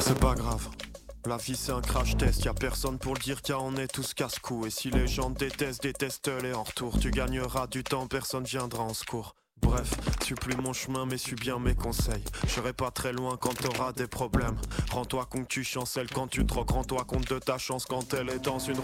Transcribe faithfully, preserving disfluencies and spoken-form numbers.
C'est pas grave. La vie c'est un crash test, y'a personne pour le dire car on est tous casse-cou. Et si les gens détestent, détestent-les en retour. Tu gagneras du temps, personne viendra en secours. Bref, suis plus mon chemin mais suis bien mes conseils. Je serai pas très loin quand t'auras des problèmes. Rends-toi compte que tu chancelles quand tu te drogues. Rends-toi compte de ta chance quand elle est dans une